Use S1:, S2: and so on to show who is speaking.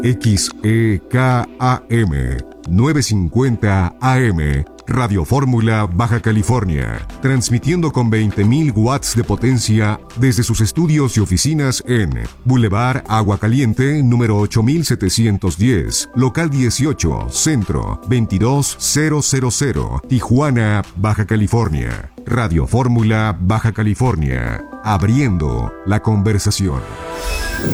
S1: XEKAM 950 AM, Radio Fórmula, Baja California, transmitiendo con 20.000 watts de potencia desde sus estudios y oficinas en Boulevard Agua Caliente, número 8710, local 18, Centro, 22000, Tijuana, Baja California. Radio Fórmula, Baja California, abriendo la conversación.